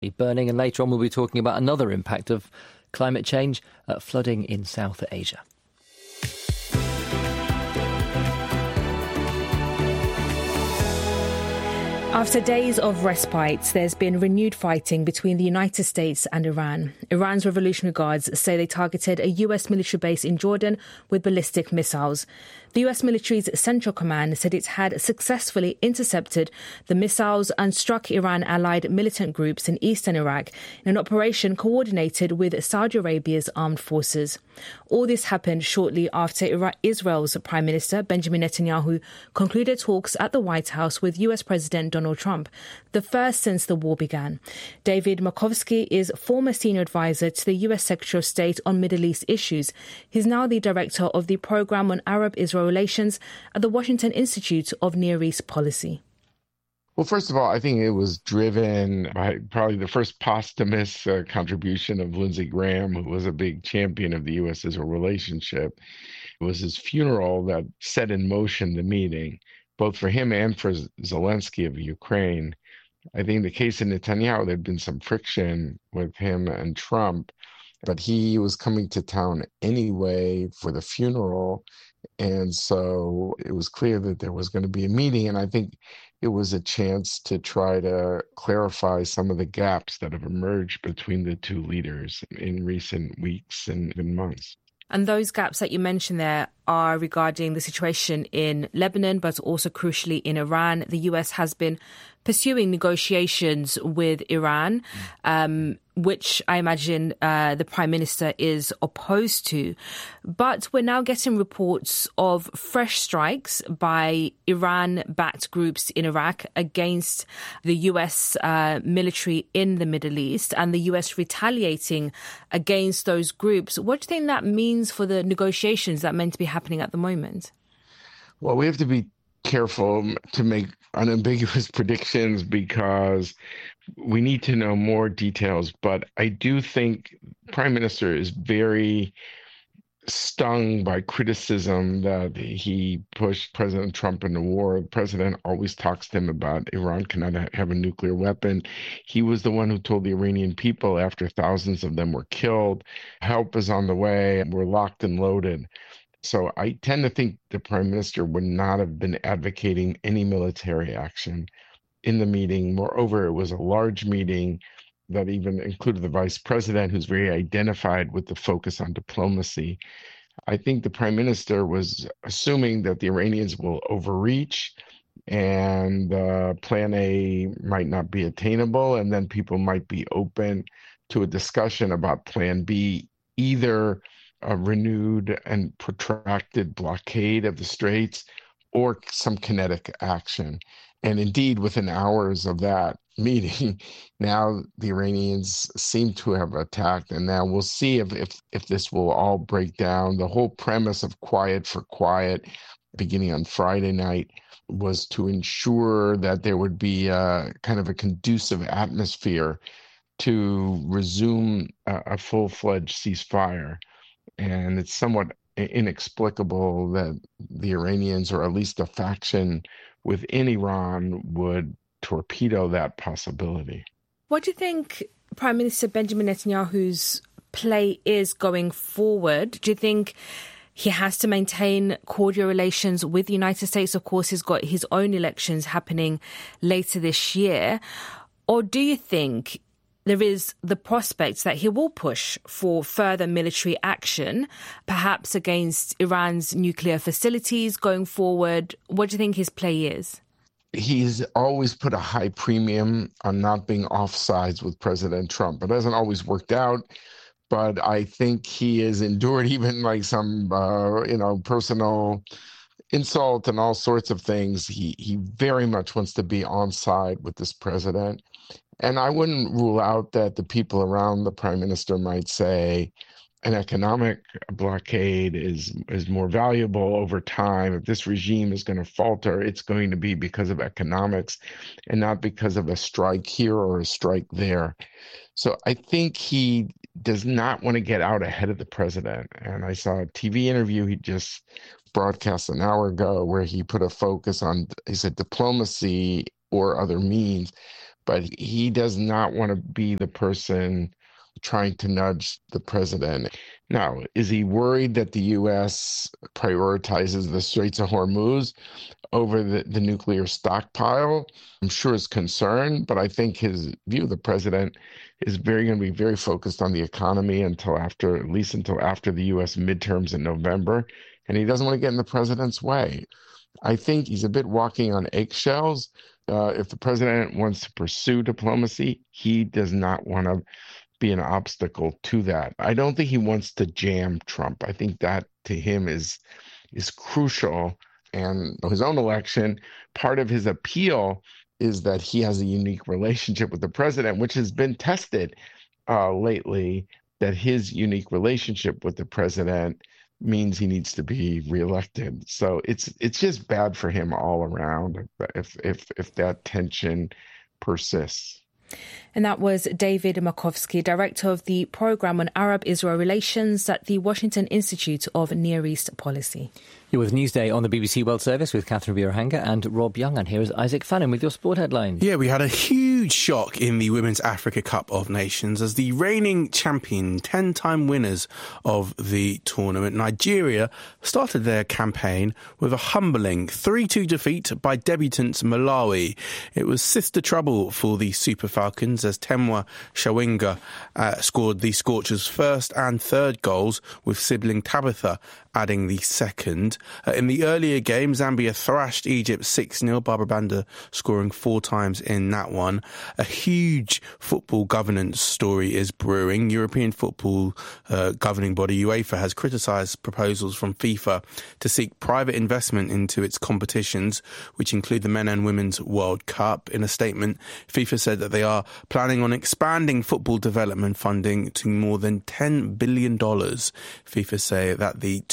burning, and later on we'll be talking about another impact of climate change, flooding in South Asia. After days of respite, there's been renewed fighting between the United States and Iran. Iran's Revolutionary Guards say they targeted a US military base in Jordan with ballistic missiles. The US military's Central Command said it had successfully intercepted the missiles and struck Iran-allied militant groups in eastern Iraq in an operation coordinated with Saudi Arabia's armed forces. All this happened shortly after Israel's Prime Minister Benjamin Netanyahu concluded talks at the White House with US President Donald Trump, the first since the war began. David Markovsky is former senior advisor to the US Secretary of State on Middle East issues. He's now the director of the Program on Arab-Israel Relations at the Washington Institute of Near East Policy. Well, first of all, I think it was driven by probably the first posthumous contribution of Lindsey Graham, who was a big champion of the U.S.-Israel relationship. It was his funeral that set in motion the meeting, both for him and for Zelensky of Ukraine. I think in the case of Netanyahu, there'd been some friction with him and Trump, but he was coming to town anyway for the funeral. And so it was clear that there was going to be a meeting. And I think it was a chance to try to clarify some of the gaps that have emerged between the two leaders in recent weeks and even months. And those gaps that you mentioned there are regarding the situation in Lebanon, but also crucially in Iran. The US has been pursuing negotiations with Iran, which I imagine the Prime Minister is opposed to. But we're now getting reports of fresh strikes by Iran-backed groups in Iraq against the US military in the Middle East, and the US retaliating against those groups. What do you think that means for the negotiations that are meant to be happening at the moment? Well, we have to be careful to make unambiguous predictions because we need to know more details. But I do think Prime Minister is very stung by criticism that he pushed President Trump into war. The president always talks to him about Iran cannot have a nuclear weapon. He was the one who told the Iranian people after thousands of them were killed, help is on the way, we're locked and loaded. So I tend to think the Prime Minister would not have been advocating any military action in the meeting. Moreover, it was a large meeting that even included the Vice President, who's very identified with the focus on diplomacy. I think the Prime Minister was assuming that the Iranians will overreach and Plan A might not be attainable, and then people might be open to a discussion about Plan B, either a renewed and protracted blockade of the Straits or some kinetic action. And indeed, within hours of that meeting, now the Iranians seem to have attacked, and now we'll see if this will all break down. The whole premise of quiet for quiet, beginning on Friday night, was to ensure that there would be a kind of a conducive atmosphere to resume a full-fledged ceasefire. And it's somewhat inexplicable that the Iranians, or at least a faction within Iran, would torpedo that possibility. What do you think Prime Minister Benjamin Netanyahu's play is going forward? Do you think he has to maintain cordial relations with the United States? Of course, he's got his own elections happening later this year. Or do you think there is the prospect that he will push for further military action, perhaps against Iran's nuclear facilities going forward? What do you think his play is? He's always put a high premium on not being offsides with President Trump. It hasn't always worked out, but I think he has endured even like some, personal insult and all sorts of things. He very much wants to be on side with this president. And I wouldn't rule out that the people around the Prime Minister might say an economic blockade is more valuable over time. If this regime is going to falter, it's going to be because of economics and not because of a strike here or a strike there. So I think he does not want to get out ahead of the president. And I saw a TV interview he just broadcast an hour ago where he put a focus on, he said, diplomacy or other means. but he does not want to be the person trying to nudge the president. Now, is he worried that the U.S. prioritizes the Straits of Hormuz over the nuclear stockpile? I'm sure his concern, but I think his view of the president is going to be very focused on the economy at least until after the U.S. midterms in November, and he doesn't want to get in the president's way. I think he's a bit walking on eggshells. If the president wants to pursue diplomacy, he does not want to be an obstacle to that. I don't think he wants to jam Trump. I think that to him is crucial. And his own election, part of his appeal is that he has a unique relationship with the president, which has been tested lately, that his unique relationship with the president means he needs to be reelected. So it's just bad for him all around if that tension persists. And that was David Markovsky, director of the Programme on Arab-Israel Relations at the Washington Institute of Near East Policy. You're with Newsday on the BBC World Service with Catherine Birahanga and Rob Young. And here is Isaac Fannin with your sport headlines. Yeah, we had a huge shock in the Women's Africa Cup of Nations as the reigning champion, 10-time winners of the tournament, Nigeria, started their campaign with a humbling 3-2 defeat by debutants Malawi. It was sister trouble for the Super Falcons as Temwa Shawinga scored the Scorchers' first and third goals, with sibling Tabitha adding the second. In the earlier game, Zambia thrashed Egypt 6-0, Barbara Banda scoring 4 times in that one. A huge football governance story is brewing. European football governing body UEFA has criticised proposals from FIFA to seek private investment into its competitions, which include the Men and Women's World Cup. In a statement, FIFA said that they are planning on expanding football development funding to more than $10 billion. FIFA say that the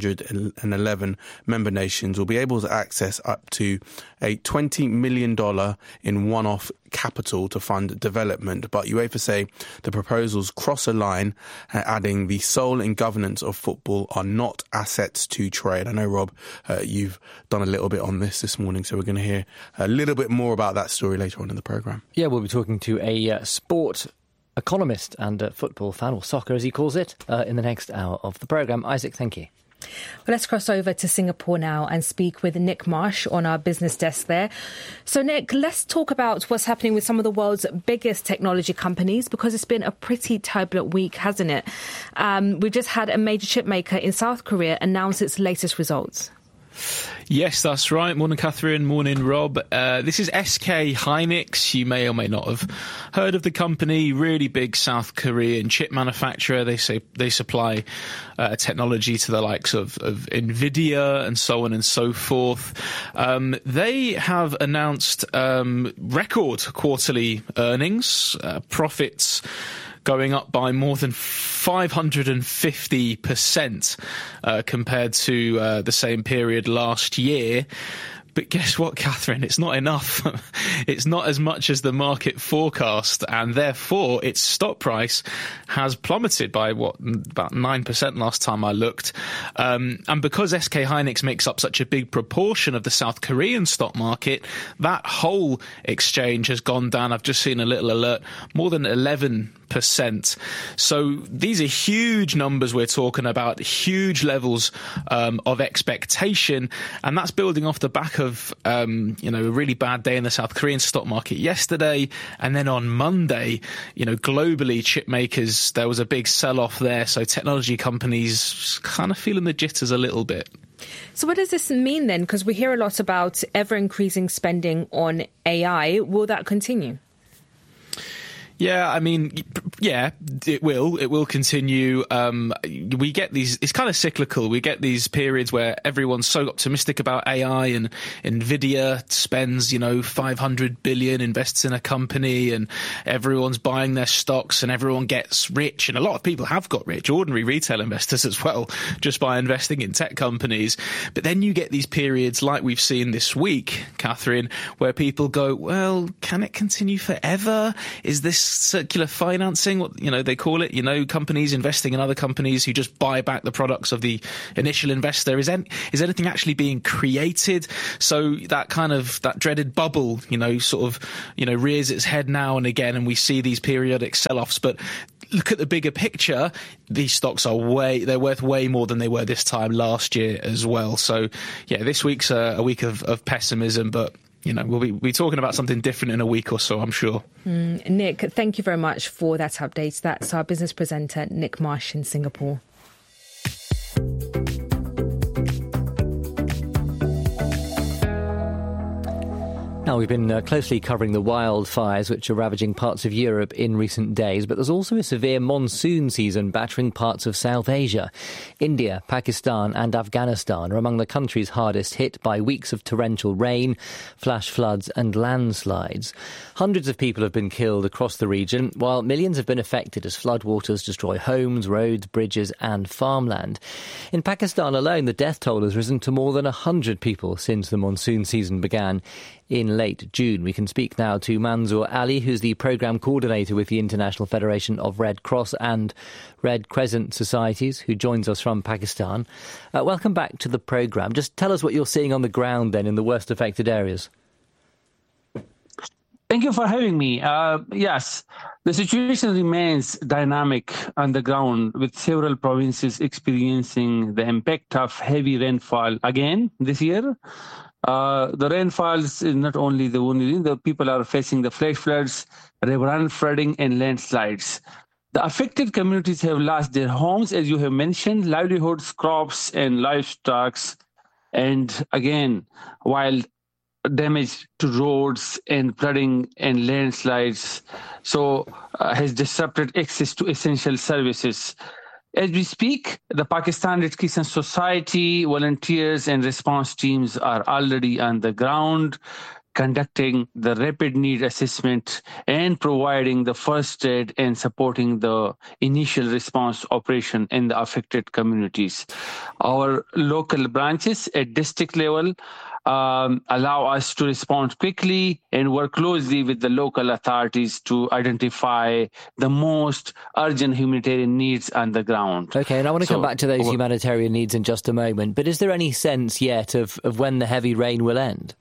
211 member nations will be able to access up to a $20 million in one-off capital to fund development, but UEFA say the proposals cross a line, adding the soul and governance of football are not assets to trade. I know, Rob, you've done a little bit on this morning, so we're going to hear a little bit more about that story later on in the programme. Yeah, we'll be talking to a sport economist and a football fan, or soccer as he calls it, in the next hour of the programme. Isaac, thank you. Well, let's cross over to Singapore now and speak with Nick Marsh on our business desk there. So, Nick, let's talk about what's happening with some of the world's biggest technology companies, because it's been a pretty turbulent week, hasn't it? We've just had a major chip maker in South Korea announce its latest results. Yes, that's right. Morning, Catherine. Morning, Rob. This is SK Hynix. You may or may not have heard of the company. Really big South Korean chip manufacturer. They say they supply technology to the likes of Nvidia and so on and so forth. They have announced record quarterly earnings, profits going up by more than 550% compared to the same period last year. But guess what, Catherine? It's not enough. It's not as much as the market forecast, and therefore its stock price has plummeted by, about 9% last time I looked. And because SK Hynix makes up such a big proportion of the South Korean stock market, that whole exchange has gone down. I've just seen a little alert, more than 11%. So these are huge numbers we're talking about, huge levels of expectation, and that's building off the back of a really bad day in the South Korean stock market yesterday, and then on Monday, globally chip makers, there was a big sell-off there, so technology companies kind of feeling the jitters a little bit. So what does this mean then? Because we hear a lot about ever-increasing spending on AI. Will that continue? Yeah, I mean, yeah, it will. It will continue. We get these, it's kind of cyclical. We get these periods where everyone's so optimistic about AI, and Nvidia spends, $500 billion, invests in a company, and everyone's buying their stocks and everyone gets rich. And a lot of people have got rich, ordinary retail investors as well, just by investing in tech companies. But then you get these periods like we've seen this week, Catherine, where people go, well, can it continue forever? Is this circular financing marketing, what they call it. Companies investing in other companies who just buy back the products of the initial investor. Is anything actually being created? So that dreaded bubble, rears its head now and again, and we see these periodic sell-offs. But look at the bigger picture. These stocks they're worth way more than they were this time last year as well. So yeah, this week's a week of pessimism, but we'll be talking about something different in a week or so, I'm sure. Nick, thank you very much for that update. That's our business presenter, Nick Marsh in Singapore. Now, we've been closely covering the wildfires which are ravaging parts of Europe in recent days, but there's also a severe monsoon season battering parts of South Asia. India, Pakistan and Afghanistan are among the countries hardest hit by weeks of torrential rain, flash floods and landslides. Hundreds of people have been killed across the region, while millions have been affected as floodwaters destroy homes, roads, bridges and farmland. In Pakistan alone, the death toll has risen to more than 100 people since the monsoon season began in late June. We can speak now to Manzoor Ali, who's the programme coordinator with the International Federation of Red Cross and Red Crescent Societies, who joins us from Pakistan. Welcome back to the programme. Just tell us what you're seeing on the ground then in the worst affected areas. Thank you for having me. Yes, the situation remains dynamic on the ground, with several provinces experiencing the impact of heavy rainfall again this year. The rainfalls is not only the people are facing the flash floods, riverine flooding and landslides. The affected communities have lost their homes, as you have mentioned, livelihoods, crops and livestock, and again, while damage to roads and flooding and landslides has disrupted access to essential services. As we speak, the Pakistan Red Crescent Society volunteers and response teams are already on the ground, conducting the rapid need assessment and providing the first aid and supporting the initial response operation in the affected communities. Our local branches at district level allow us to respond quickly and work closely with the local authorities to identify the most urgent humanitarian needs on the ground. OK, and I want to come back to those humanitarian needs in just a moment, but is there any sense yet of when the heavy rain will end?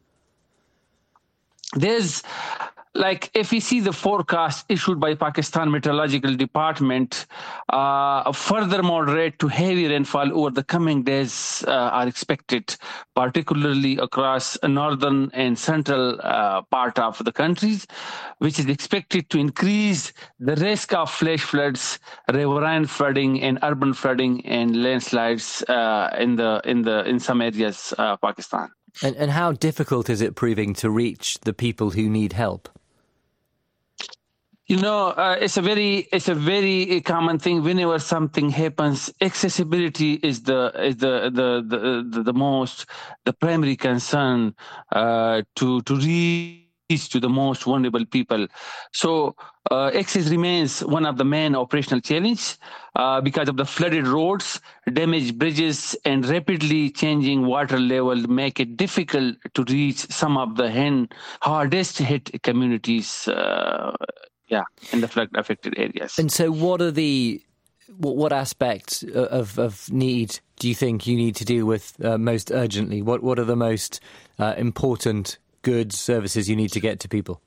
There's, if we see the forecast issued by Pakistan Meteorological Department, further moderate to heavy rainfall over the coming days are expected, particularly across northern and central part of the countries, which is expected to increase the risk of flash floods, riverine flooding, and urban flooding and landslides in some areas of Pakistan. And how difficult is it proving to reach the people who need help? It's a very common thing. Whenever something happens, accessibility is the primary concern to reach to the most vulnerable people. So access remains one of the main operational challenges because of the flooded roads, damaged bridges, and rapidly changing water level make it difficult to reach some of the hardest hit communities. In the flood-affected areas. And so what aspects of need do you think you need to deal with most urgently? What are the most important goods, services you need to get to people?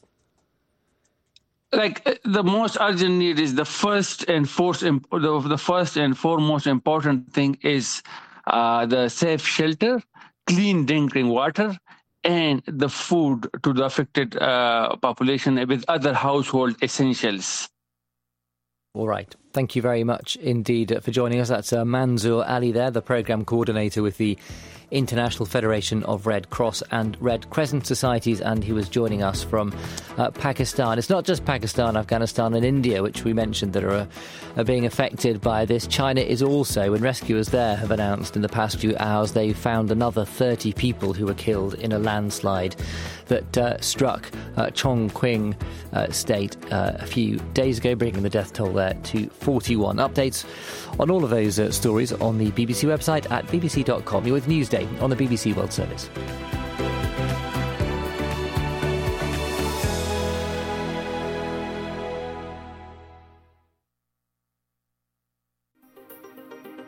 The most urgent need is the first and foremost important thing is the safe shelter, clean drinking water, and the food to the affected population with other household essentials. All right. Thank you very much indeed for joining us. That's Manzoor Ali there, the programme coordinator with the International Federation of Red Cross and Red Crescent Societies, and he was joining us from Pakistan. It's not just Pakistan, Afghanistan and India, which we mentioned, that are being affected by this. China is also, and rescuers there have announced in the past few hours they found another 30 people who were killed in a landslide that struck Chongqing state a few days ago, bringing the death toll there to 41. Updates on all of those stories on the BBC website at bbc.com. You're with Newsday on the BBC World Service.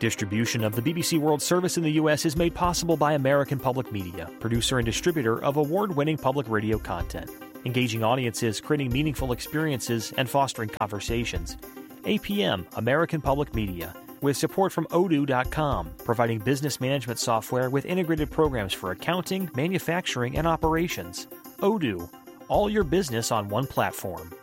Distribution of the BBC World Service in the U.S. is made possible by American Public Media, producer and distributor of award-winning public radio content, engaging audiences, creating meaningful experiences, and fostering conversations. APM, American Public Media, with support from Odoo.com, providing business management software with integrated programs for accounting, manufacturing, and operations. Odoo, all your business on one platform.